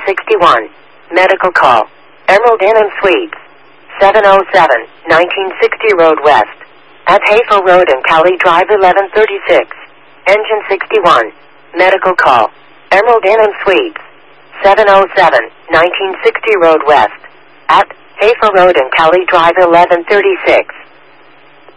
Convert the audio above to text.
61. Medical call. Emerald Inn and Suites. 707, 1960 Road West. At Hafer Road and Cali Drive 1136. Engine 61. Medical call. Emerald Inn and Suites. 707, 1960 Road West. At Hafer Road and Cali Drive 1136.